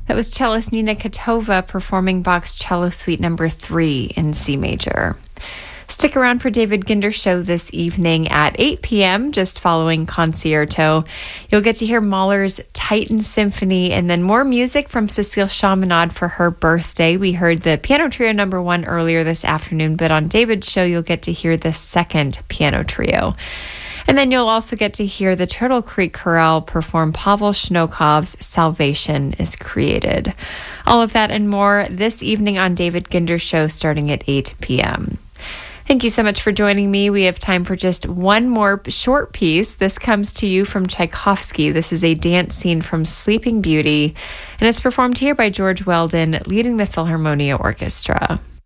That was cellist Nina Katova performing Bach's Cello Suite Number 3 in C major. Stick around for David Ginder's show this evening at 8 p.m., just following Concerto. You'll get to hear Mahler's Titan Symphony and then more music from Cecile Chaminade for her birthday. We heard the Piano Trio Number 1 earlier this afternoon, but on David's show, you'll get to hear the second piano trio. And then you'll also get to hear the Turtle Creek Chorale perform Pavel Shnokov's Salvation is Created. All of that and more this evening on David Ginder's show starting at 8 p.m. Thank you so much for joining me. We have time for just one more short piece. This comes to you from Tchaikovsky. This is a dance scene from Sleeping Beauty, and it's performed here by George Weldon, leading the Philharmonia Orchestra.